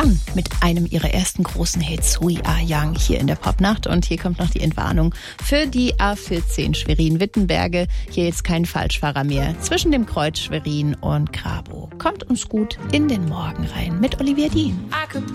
John mit einem ihrer ersten großen Hits, We Are Young, hier in der Popnacht. Und hier kommt noch die Entwarnung für die A14 Schwerin-Wittenberge. Hier jetzt kein Falschfahrer mehr zwischen dem Kreuz Schwerin und Grabow. Kommt uns gut in den Morgen rein mit Olivia Dean.